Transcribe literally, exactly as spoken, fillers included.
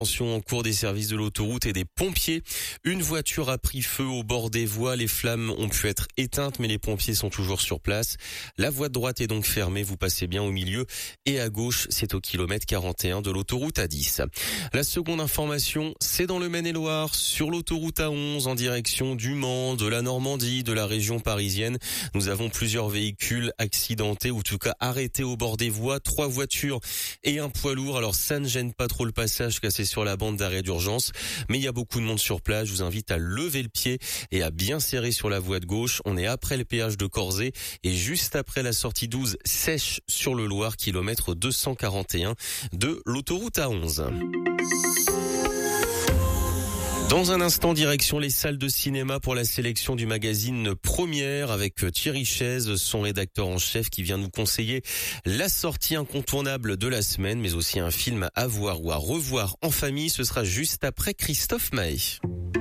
Attention en cours des services de l'autoroute et des pompiers. Une voiture a pris feu au bord des voies. Les flammes ont pu être éteintes, mais les pompiers sont toujours sur place. La voie de droite est donc fermée. Vous passez bien au milieu. Et à gauche, c'est au kilomètre quarante et un de l'autoroute A dix. La seconde information, c'est dans le Maine-et-Loire, sur l'autoroute A onze, en direction du Mans, de la Normandie, de la région parisienne. Nous avons plusieurs véhicules accidentés, ou en tout cas arrêtés au bord des voies. Trois voitures et un poids lourd. Alors ça ne gêne pas trop le passage, car c'est sur la bande d'arrêt d'urgence, mais il y a beaucoup de monde sur place. Je vous invite à lever le pied et à bien serrer sur la voie de gauche. On est après le péage de Corzet et juste après la sortie douze Sèche sur le Loir, kilomètre deux cent quarante et un de l'autoroute A onze. Dans un instant, direction les salles de cinéma pour la sélection du magazine Première avec Thierry Chaise, son rédacteur en chef, qui vient nous conseiller la sortie incontournable de la semaine, mais aussi un film à voir ou à revoir en famille. Ce sera juste après Christophe Maé.